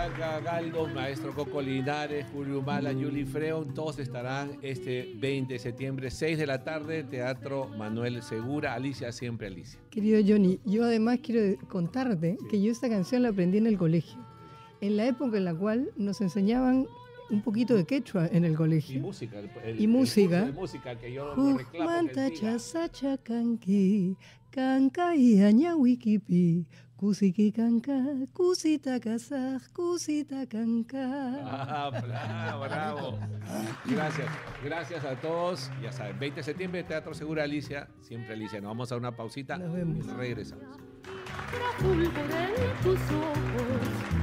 Blanca Galdo, Maestro Coco Linares, Julio Humala, Yuli Freon, todos estarán este 20 de septiembre, 6 de la tarde, Teatro Manuel Segura. Alicia, siempre Alicia. Querido Johnny, yo además quiero contarte que yo esta canción la aprendí en el colegio, en la época en la cual nos enseñaban un poquito de quechua en el colegio. Y música. Y música. El curso de música que yo lo reclamo que siga. Sacha kanki, kanka y añawikipi, kusiki kanka, kusita kasaj, kusita kanka. Bravo. Gracias a todos. Ya saben, 20 de septiembre, Teatro Segura, Alicia, siempre Alicia. Nos vamos a una pausita. Nos vemos. Y regresamos. La púrpura en tus ojos